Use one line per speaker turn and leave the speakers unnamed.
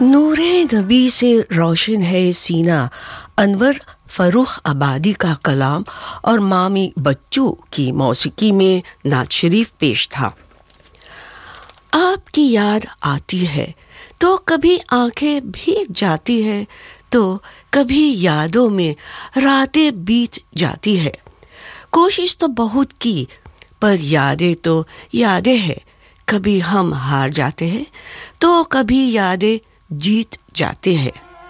नूरे नबी से रोशन है सीना, अनवर फरूख आबादी का कलाम और मामी बच्चू की मौसीकी में नात शरीफ पेश था। आपकी याद आती है तो कभी आंखें भीग जाती है, तो कभी यादों में रातें बीत जाती है। कोशिश तो बहुत की पर यादें तो यादें हैं। कभी हम हार जाते हैं तो कभी यादें जीत जाते हैं।